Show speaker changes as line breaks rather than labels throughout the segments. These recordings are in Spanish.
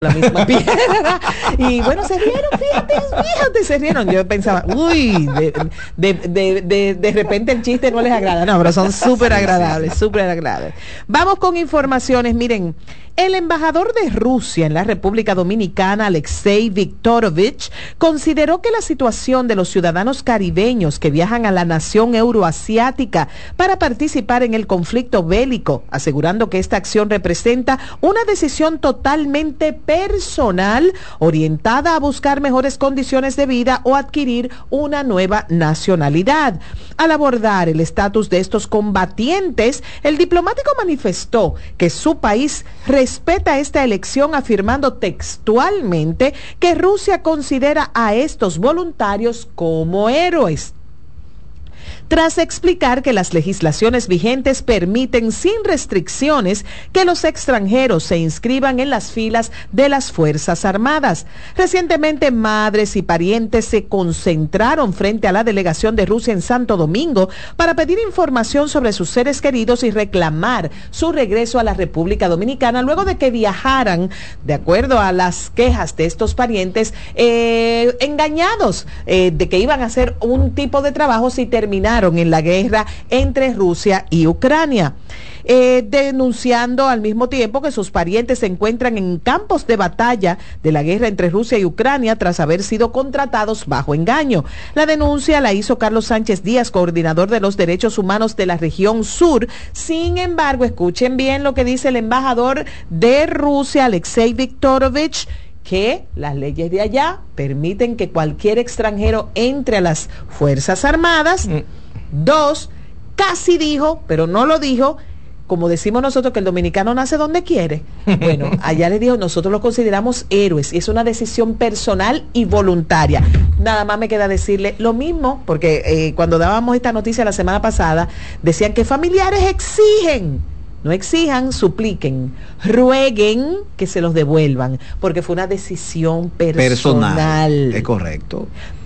la misma piedra. Y bueno, se rieron, fíjate, se rieron. Yo pensaba, uy, de repente el chiste no les agrada. No, pero son súper agradables, súper agradables. Vamos con informaciones. Miren, el embajador de Rusia en la República Dominicana, Alexei Viktorovich, consideró que la situación de los ciudadanos caribeños que viajan a la nación euroasiática para participar en el conflicto bélico, asegurando que esta acción representa una decisión totalmente personal orientada a buscar mejores condiciones de vida o adquirir una nueva nacionalidad. Al abordar el estatus de estos combatientes, el diplomático manifestó que su país respeta esta elección, afirmando textualmente que Rusia considera a estos voluntarios como héroes. Tras explicar que las legislaciones vigentes permiten sin restricciones que los extranjeros se inscriban en las filas de las Fuerzas Armadas. Recientemente, madres y parientes se concentraron frente a la delegación de Rusia en Santo Domingo para pedir información sobre sus seres queridos y reclamar su regreso a la República Dominicana luego de que viajaran, de acuerdo a las quejas de estos parientes, engañados de que iban a hacer un tipo de trabajo si terminaron en la guerra entre Rusia y Ucrania, denunciando al mismo tiempo que sus parientes se encuentran en campos de batalla de la guerra entre Rusia y Ucrania tras haber sido contratados bajo engaño. La denuncia la hizo Carlos Sánchez Díaz, coordinador de los derechos humanos de la región sur. Sin embargo, escuchen bien lo que dice el embajador de Rusia, Alexei Viktorovich, que las leyes de allá permiten que cualquier extranjero entre a las Fuerzas Armadas. Dos, casi dijo, pero no lo dijo, como decimos nosotros, que el dominicano nace donde quiere. Bueno, allá le dijo, nosotros los consideramos héroes y es una decisión personal y voluntaria. Nada más me queda decirle lo mismo, porque cuando dábamos esta noticia la semana pasada, decían que familiares exigen. No exijan, supliquen, rueguen que se los devuelvan, porque fue una decisión personal.
Es correcto.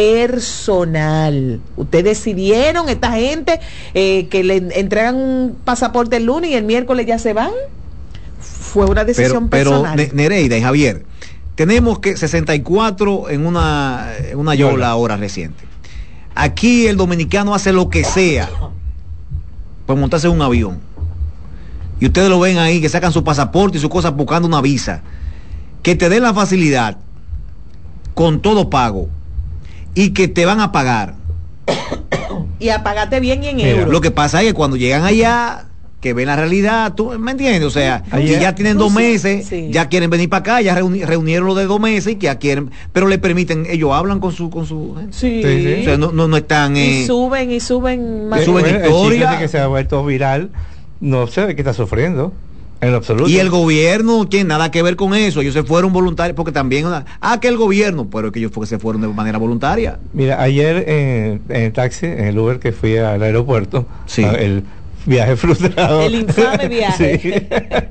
Personal. Ustedes decidieron, esta gente, que le entregan un pasaporte el lunes y el miércoles ya se van. Fue una decisión personal.
Pero Nereida y Javier, tenemos que 64 en una yola ahora reciente. Aquí el dominicano hace lo que sea por montarse en un avión. Y ustedes lo ven ahí, que sacan su pasaporte y su cosa buscando una visa, que te den la facilidad con todo pago y que te van a pagar.
Y a pagarte bien y en euros.
Lo que pasa es que cuando llegan allá, que ven la realidad, ¿tú me entiendes? O sea, y ya tienen 2 meses, sí. Ya quieren venir para acá, ya reunieron lo de 2 meses y que ya quieren, pero le permiten, ellos hablan con su
sí.
O sea, no están
y suben
más. Suben historia.
Que se ha vuelto viral. No sé de qué está sufriendo, en lo absoluto.
Y el gobierno no tiene nada que ver con eso. Ellos se fueron voluntarios, porque también, que el gobierno, pero que ellos se fueron de manera voluntaria.
Mira, ayer en el taxi, en el Uber que fui al aeropuerto,
sí.
El viaje frustrado.
El infame viaje.
Sí.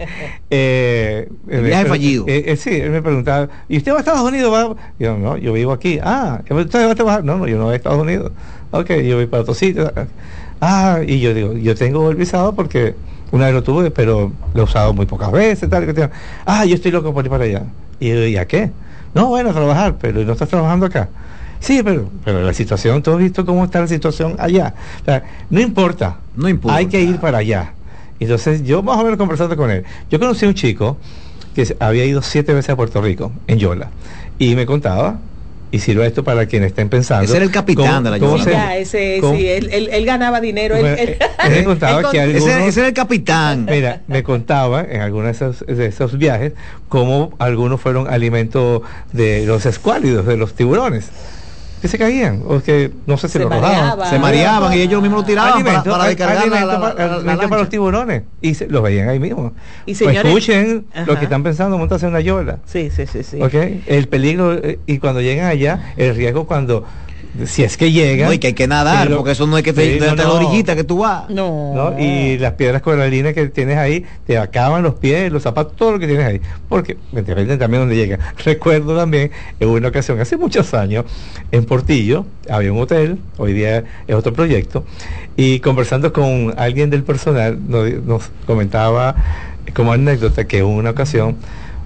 El viaje fallido.
Sí, él me preguntaba, ¿y usted va a Estados Unidos? Yo, no, yo vivo aquí. ¿Usted va a trabajar? No, yo no voy a Estados Unidos. Ok, yo voy para otro sitio. Y yo digo, yo tengo el visado porque una vez lo tuve, pero lo he usado muy pocas veces, tal. Yo estoy loco por ir para allá. Y yo digo, ¿y a qué? No, bueno, a trabajar, pero no estás trabajando acá. Sí, pero la situación, tú has visto cómo está la situación allá. O sea, no importa, hay que ir para allá. Entonces, yo más o menos conversando con él. Yo conocí a un chico que había ido 7 veces a Puerto Rico, en Yola, y me contaba, y sirve esto para quienes estén pensando.
Ese era el capitán de la Yola.
Sí, él ganaba dinero.
Él me contaba que
ese era el capitán.
Mira, me contaba en algunos de esos viajes cómo algunos fueron alimento de los escuálidos, de los tiburones, que se caían, o que no sé si lo rodaban.
Se mareaban y ellos mismos lo tiraban para descargar
alimento para los tiburones, y los veían ahí mismo.
Y señores,
escuchen lo que están pensando montarse en una yola.
Sí.
Okay. El peligro, y cuando llegan allá, el riesgo si es que llegan.
No, y que hay que nadar, porque eso no es que te la orillita que tú vas.
No. Y las piedras coralinas que tienes ahí te acaban los pies, los zapatos, todo lo que tienes ahí, porque depende también donde llegan. Recuerdo también en una ocasión, hace muchos años, en Portillo había un hotel, hoy día es otro proyecto, y conversando con alguien del personal nos comentaba como anécdota que en una ocasión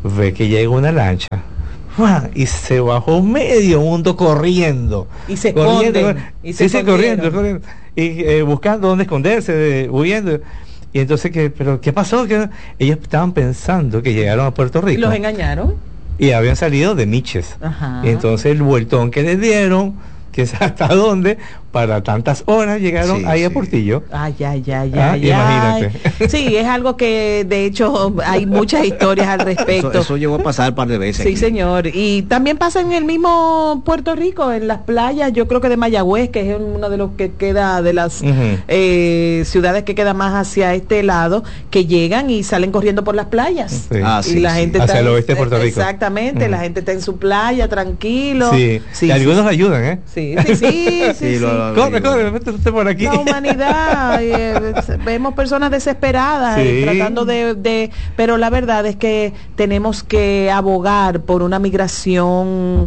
ve que llega una lancha. ¡Fua! Y se bajó medio mundo corriendo.
Y se
corriendo,
esconden, y se
corriendo. Y buscando dónde esconderse, huyendo. Y entonces, ¿pero qué pasó? Ellos estaban pensando que llegaron a Puerto Rico.
¿Y los engañaron?
Y habían salido de Miches.
Ajá.
Y entonces el vueltón que les dieron, que es hasta dónde, para tantas horas llegaron ahí a Portillo.
Ay.
Imagínate.
Sí, es algo que de hecho hay muchas historias al respecto.
Eso llegó a pasar un par de veces.
Sí,
aquí.
señor. Y también pasa en el mismo Puerto Rico, en las playas, yo creo que de Mayagüez, que es uno de los que queda, de las ciudades que queda más hacia este lado, que llegan y salen corriendo por las playas.
Sí.
Y la gente
hacia
está
el oeste de Puerto Rico.
Exactamente, la gente está en su playa, tranquilo.
Sí. Y algunos ayudan, ¿eh?
Sí.
Corre, vete usted por aquí.
La humanidad, vemos personas desesperadas tratando pero la verdad es que tenemos que abogar por una migración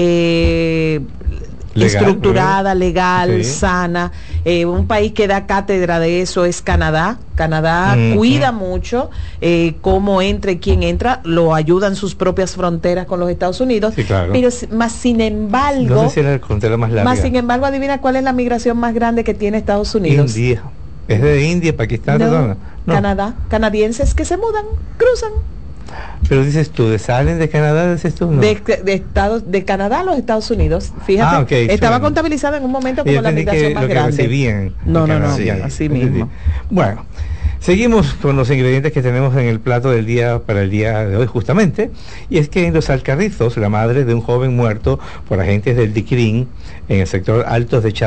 estructurada, legal, sana. Un país que da cátedra de eso es Canadá. Canadá cuida mucho cómo entra y quién entra, lo ayudan sus propias fronteras con los Estados Unidos.
Sí, claro.
Pero más sin embargo,
no sé si era la frontera más larga.
Más sin embargo, adivina cuál es la migración más grande que tiene Estados Unidos.
India. Es de India, Pakistán,
no. Canadá. Canadienses que se mudan, cruzan.
Pero dices tú, ¿salen de Canadá? Dices tú, no.
De Canadá a los Estados Unidos. Fíjate, estaba contabilizada en un momento como la migración más grande. No, así mismo.
Bueno, seguimos con los ingredientes que tenemos en el plato del día para el día de hoy justamente, y es que en Los Alcarrizos, la madre de un joven muerto por agentes del DICRIN en el sector Altos de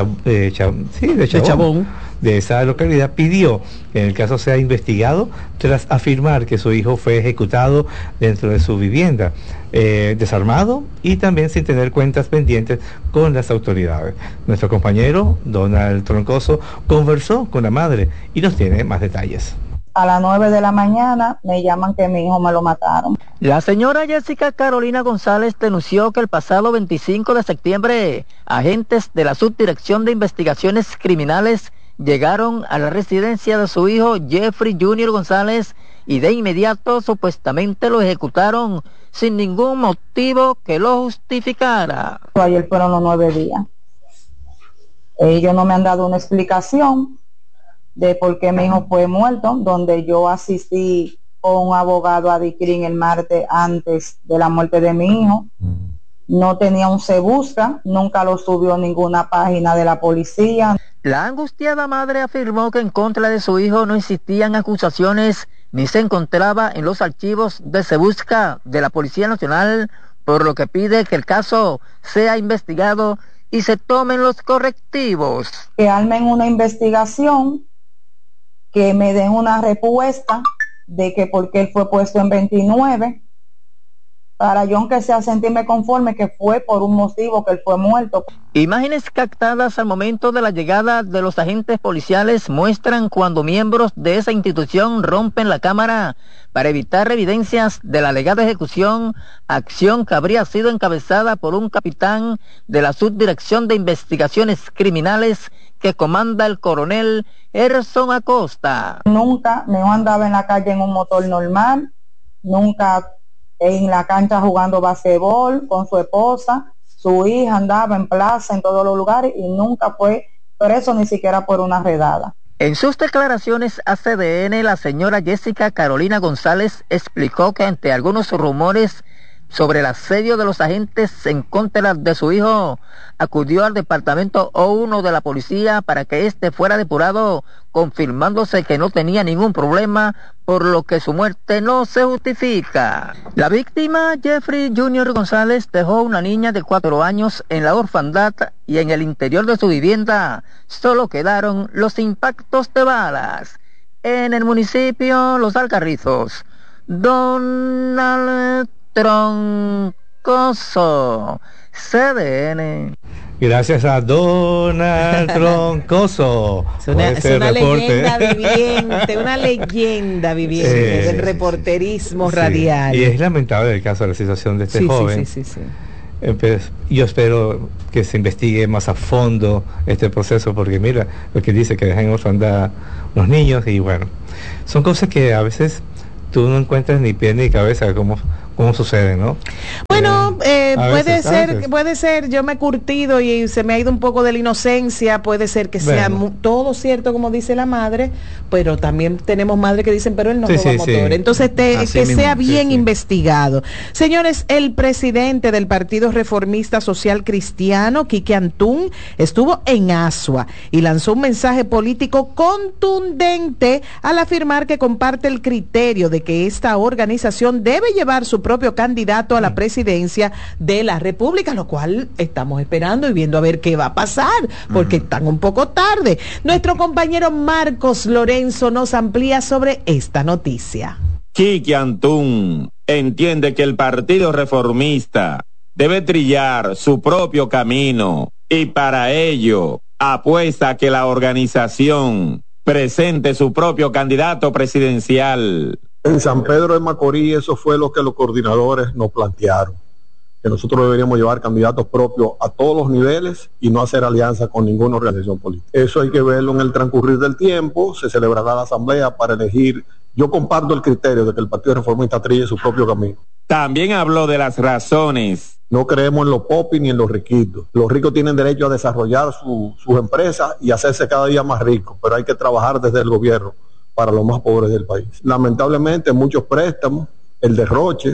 Chabón, de esa localidad, pidió que el caso sea investigado tras afirmar que su hijo fue ejecutado dentro de su vivienda, desarmado y también sin tener cuentas pendientes con las autoridades. Nuestro compañero Donald Troncoso conversó con la madre y nos tiene más detalles.
A las 9 de la mañana me llaman que mi hijo me lo mataron.
La señora Jessica Carolina González denunció que el pasado 25 de septiembre, agentes de la Subdirección de Investigaciones Criminales llegaron a la residencia de su hijo Jeffrey Junior González y de inmediato supuestamente lo ejecutaron sin ningún motivo que lo justificara.
Ayer fueron los 9 días. Ellos no me han dado una explicación de por qué mi hijo fue muerto, donde yo asistí con un abogado a DICRIN el martes antes de la muerte de mi hijo. No tenía un se busca, nunca lo subió ninguna página de la policía.
La angustiada madre afirmó que en contra de su hijo no existían acusaciones ni se encontraba en los archivos de se busca de la Policía Nacional, por lo que pide que el caso sea investigado y se tomen los correctivos.
Que armen una investigación, que me den una respuesta de que por qué él fue puesto en 29, para yo aunque sea sentirme conforme que fue por un motivo que él fue muerto.
Imágenes captadas al momento de la llegada de los agentes policiales muestran cuando miembros de esa institución rompen la cámara para evitar evidencias de la alegada ejecución, acción que habría sido encabezada por un capitán de la Subdirección de Investigaciones Criminales que comanda el coronel Erson Acosta.
Nunca me andaba en la calle en un motor normal, nunca en la cancha jugando basquetbol con su esposa, su hija andaba en plaza en todos los lugares y nunca fue preso ni siquiera por una redada.
En sus declaraciones a CDN, la señora Jessica Carolina González explicó que ante algunos rumores sobre el asedio de los agentes en contra de su hijo, acudió al departamento O1 de la policía para que éste fuera depurado, confirmándose que no tenía ningún problema, por lo que su muerte no se justifica. La víctima, Jeffrey Junior González, dejó una niña de 4 años en la orfandad y en el interior de su vivienda solo quedaron los impactos de balas. En el municipio Los Alcarrizos, Donald Troncoso, CDN.
Gracias a Donald Troncoso.
Es una leyenda viviente del reporterismo radial.
Y es lamentable el caso de la situación de este joven.
Sí.
Yo espero que se investigue más a fondo este proceso, porque mira lo que dice, que dejan en orfandad los niños, y bueno, son cosas que a veces tú no encuentras ni pie ni cabeza cómo cómo sucede, ¿no?
Bueno,
veces.
puede ser, yo me he curtido y se me ha ido un poco de la inocencia, puede ser que sea todo cierto como dice la madre, pero también tenemos madres que dicen, pero él no roba motor. Entonces, que sea bien investigado. Señores, el presidente del Partido Reformista Social Cristiano, Quique Antún, estuvo en Asua y lanzó un mensaje político contundente al afirmar que comparte el criterio de que esta organización debe llevar su propio candidato a la presidencia de la República, lo cual estamos esperando y viendo a ver qué va a pasar, porque están un poco tarde. Nuestro compañero Marcos Lorenzo nos amplía sobre esta noticia.
Quique Antún entiende que el Partido Reformista debe trillar su propio camino y para ello apuesta a que la organización presente su propio candidato presidencial.
En San Pedro de Macorís eso fue lo que los coordinadores nos plantearon, que nosotros deberíamos llevar candidatos propios a todos los niveles y no hacer alianza con ninguna organización política. Eso hay que verlo en el transcurrir del tiempo, se celebrará la asamblea para elegir. Yo comparto el criterio de que el Partido Reformista trille su propio camino.
También habló de las razones.
No creemos en los popis ni en los riquitos. Los ricos tienen derecho a desarrollar sus empresas y hacerse cada día más ricos, pero hay que trabajar desde el gobierno para los más pobres del país. Lamentablemente muchos préstamos, el derroche,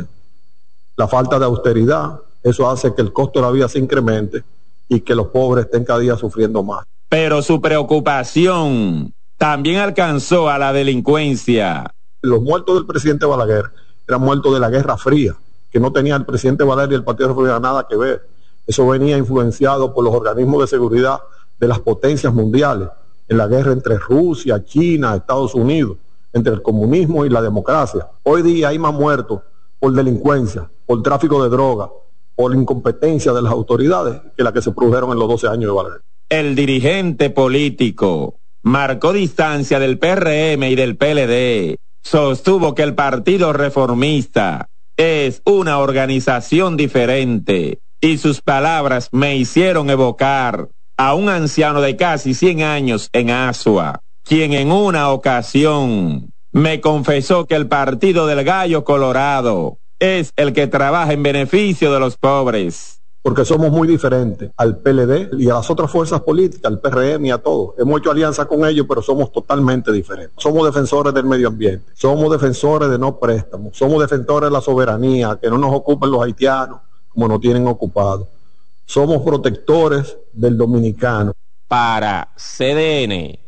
la falta de austeridad, eso hace que el costo de la vida se incremente y que los pobres estén cada día sufriendo más.
Pero su preocupación también alcanzó a la delincuencia.
Los muertos del presidente Balaguer eran muertos de la Guerra Fría, que no tenía el presidente Balaguer y el Partido Reformista nada que ver. Eso venía influenciado por los organismos de seguridad de las potencias mundiales, en la guerra entre Rusia, China, Estados Unidos, entre el comunismo y la democracia. Hoy día hay más muertos por delincuencia, por tráfico de droga, por incompetencia de las autoridades que la que se produjeron en los 12 años de Balaguer.
El dirigente político marcó distancia del PRM y del PLD. Sostuvo que el Partido Reformista es una organización diferente y sus palabras me hicieron evocar a un anciano de casi 100 años en Asua, quien en una ocasión me confesó que el Partido del Gallo Colorado es el que trabaja en beneficio de los pobres.
Porque somos muy diferentes al PLD y a las otras fuerzas políticas, al PRM y a todos. Hemos hecho alianza con ellos, pero somos totalmente diferentes. Somos defensores del medio ambiente, somos defensores de no préstamos, somos defensores de la soberanía, que no nos ocupen los haitianos como nos tienen ocupados. Somos protectores del dominicano.
Para CDN,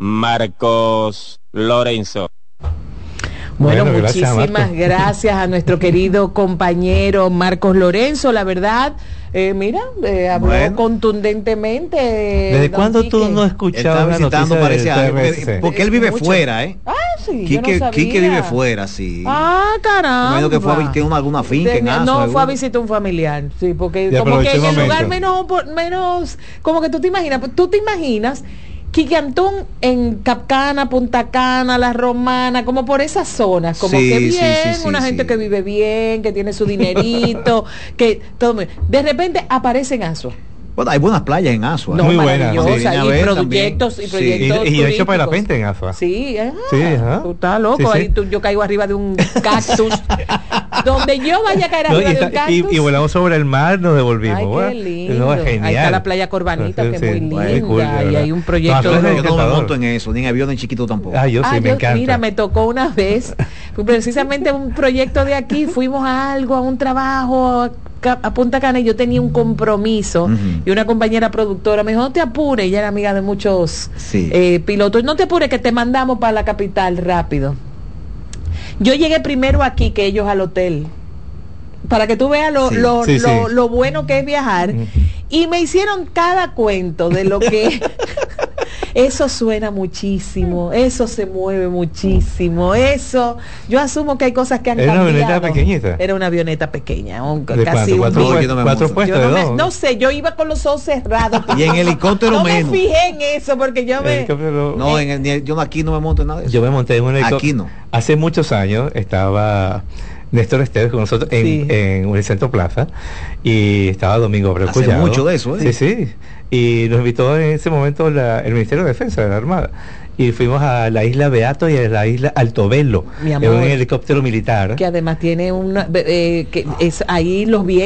Marcos Lorenzo.
Bueno, muchísimas gracias a nuestro querido compañero Marcos Lorenzo. La verdad, habló contundentemente.
¿Desde cuándo tú no escuchabas
visitando, parece algo? Porque él vive fuera,
sí,
Quique vive fuera, sí.
Caramba.
Menos que fue a visitar alguna finca en Asua.
No, fue a visitar un familiar, sí, porque como que en el lugar menos, como que tú te imaginas Quique Antún en Capcana, Punta Cana, La Romana, como por esas zonas, como que bien, una gente que vive bien, que tiene su dinerito, que todo muy bien. De repente aparece en Asua.
Bueno, hay buenas playas en Asua.
No,
muy buenas.
Y proyectos
y de hecho parapente en Asua.
Sí, tú estás loco. Ahí yo caigo arriba de un cactus. Donde yo vaya a caer arriba de un cactus.
Y volamos sobre el mar, nos devolvimos.
Ay, qué lindo. Genial. Ahí está la playa Corbanita, que es muy linda. Y hay un proyecto.
Yo no me monto en eso, ni en avión ni chiquito tampoco.
Yo sí, me encanta.
Mira, me tocó una vez, precisamente un proyecto de aquí, fuimos a un trabajo a Punta Cana y yo tenía un compromiso y una compañera productora me dijo, no te apures, ella era amiga de muchos pilotos, no te apures que te mandamos para la capital rápido. Yo llegué primero aquí que ellos al hotel, para que tú veas lo bueno que es viajar, y me hicieron cada cuento de lo que eso suena muchísimo, eso se mueve muchísimo, eso, yo asumo que hay cosas que han cambiado.
¿Era una avioneta pequeñita?
Era una avioneta pequeña,
casi ¿Cuatro puestos?
No sé, yo iba con los ojos cerrados.
Y en helicóptero menos.
No me fijé en eso, porque yo
yo aquí no me monto en nada de eso.
Yo me monté en un helicóptero.
Aquí no.
Hace muchos años estaba Néstor Esteves con nosotros en el Centro Plaza y estaba Domingo Abreu
Hace
Collado.
Mucho de eso,
Sí, y nos invitó en ese momento el Ministerio de Defensa de la Armada y fuimos a la isla Beato y a la isla Altobello,
Mi
en
amor,
un helicóptero militar.
que además tiene una que es ahí los vientos